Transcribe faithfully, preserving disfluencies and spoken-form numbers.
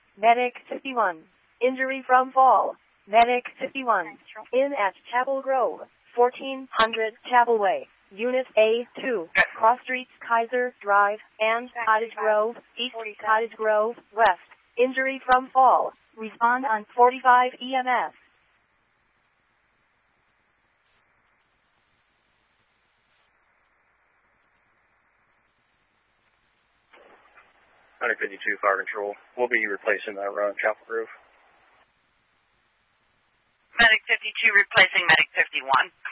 Medic fifty-one. Injury from fall. Medic fifty-one. In at Chapel Grove. fourteen hundred Chapel Way. Unit A two. Cross Streets, Kaiser Drive, and Cottage Grove, East Cottage Grove, West. Injury from fall. Respond on forty-five E M S. one fifty-two Fire Control. We'll be replacing that run, Chapel Grove. Medic fifty-two replacing Medic fifty-one.